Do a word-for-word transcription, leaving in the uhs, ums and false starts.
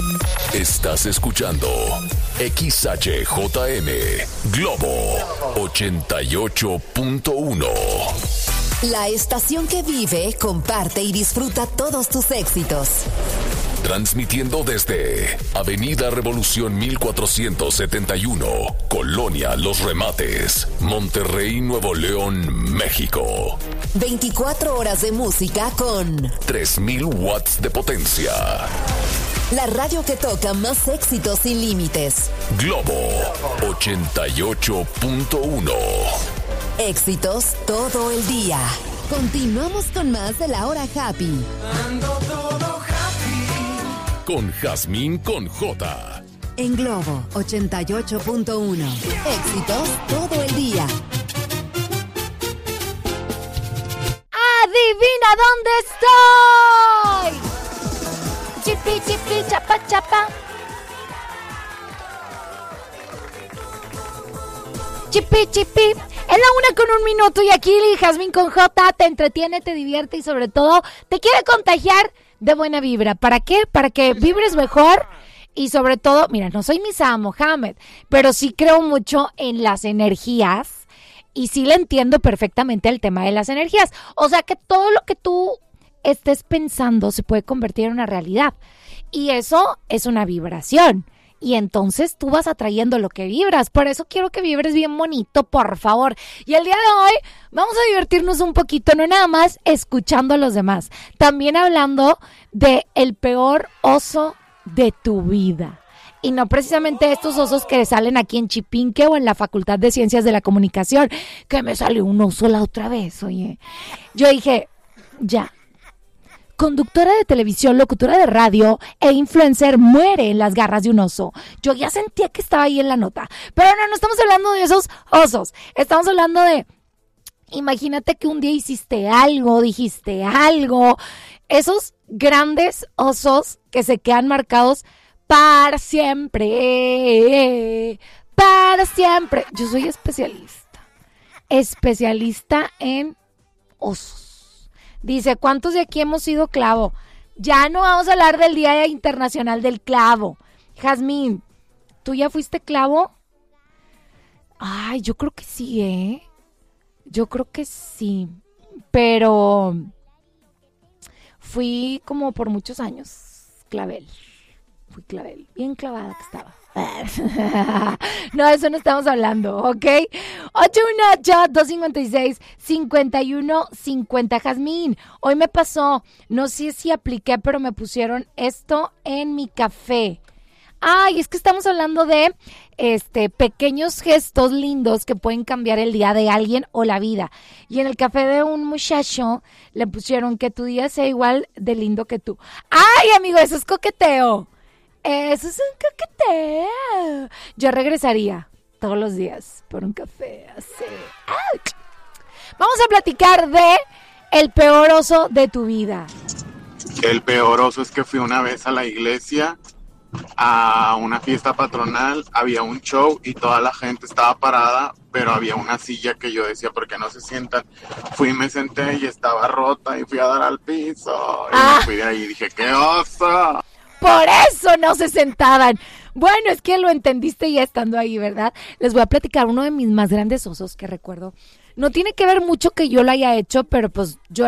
Estás escuchando X H J M Globo ochenta y ocho punto uno. La estación que vive, comparte y disfruta todos tus éxitos. Transmitiendo desde Avenida Revolución mil cuatrocientos setenta y uno, Colonia Los Remates, Monterrey, Nuevo León, México. veinticuatro horas de música con tres mil watts de potencia. La radio que toca más éxitos sin límites. Globo ochenta y ocho punto uno. Éxitos todo el día. Continuamos con más de la hora happy. Ando todo happy. Con Jazmín con J. En Globo ochenta y ocho punto uno. Éxitos todo el día. ¡Adivina dónde estoy! Chipi, chipi, chapa, chapa. Chipi, chipi. Es la una con un minuto y aquí Jazmín con J te entretiene, te divierte y sobre todo te quiere contagiar de buena vibra. ¿Para qué? Para que vibres mejor y sobre todo, mira, no soy Misa Mohamed, pero sí creo mucho en las energías y sí le entiendo perfectamente el tema de las energías. O sea que todo lo que tú estés pensando se puede convertir en una realidad y eso es una vibración. Y entonces tú vas atrayendo lo que vibras. Por eso quiero que vibres bien bonito, por favor. Y el día de hoy vamos a divertirnos un poquito, no nada más escuchando a los demás, también hablando de el peor oso de tu vida. Y no precisamente estos osos que salen aquí en Chipinque o en la Facultad de Ciencias de la Comunicación, que me salió un oso la otra vez, oye. Yo dije, ya. Conductora de televisión, locutora de radio e influencer muere en las garras de un oso. Yo ya sentía que estaba ahí en la nota. Pero no, no estamos hablando de esos osos. Estamos hablando de, imagínate que un día hiciste algo, dijiste algo. Esos grandes osos que se quedan marcados para siempre. Para siempre. Yo soy especialista. Especialista en osos. Dice, ¿cuántos de aquí hemos sido clavo? Ya no vamos a hablar del Día Internacional del Clavo. Jazmín, ¿tú ya fuiste clavo? Ay, yo creo que sí, ¿eh? Yo creo que sí. Pero fui como por muchos años clavel. Fui clavel. Bien clavada que estaba. No, de eso no estamos hablando, ¿ok? ocho uno ocho, dos cinco seis, cinco uno cinco cero. Jazmín, hoy me pasó, no sé si apliqué, pero me pusieron esto en mi café. Ay, es que estamos hablando de este pequeños gestos lindos que pueden cambiar el día de alguien o la vida. Y en el café de un muchacho le pusieron que tu día sea igual de lindo que tú. Ay, amigo, eso es coqueteo. Eso es un coqueteo. Yo regresaría todos los días por un café así. ¡Auch! Vamos a platicar de el peor oso de tu vida. El peor oso es que fui una vez a la iglesia a una fiesta patronal, había un show y toda la gente estaba parada, pero había una silla que yo decía, ¿por qué no se sientan? Fui y me senté y estaba rota y fui a dar al piso y ah. me fui de ahí y dije, ¡qué oso! Por eso no se sentaban. Bueno, es que lo entendiste ya estando ahí, ¿verdad? Les voy a platicar uno de mis más grandes osos que recuerdo. No tiene que ver mucho que yo lo haya hecho, pero pues yo